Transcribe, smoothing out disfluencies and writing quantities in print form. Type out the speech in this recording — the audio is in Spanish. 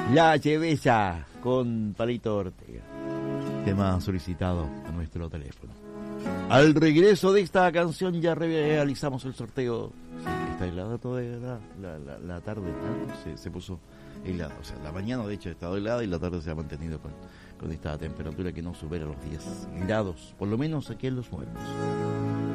La Lleveza con Palito Ortega. Tema solicitado a nuestro teléfono. Al regreso de esta canción ya realizamos el sorteo. Sí, está helada toda la tarde, ¿no? Se puso helada. O sea, la mañana de hecho ha estado helada y la tarde se ha mantenido con esta temperatura que no supera los 10 grados, por lo menos aquí en Los Muertos.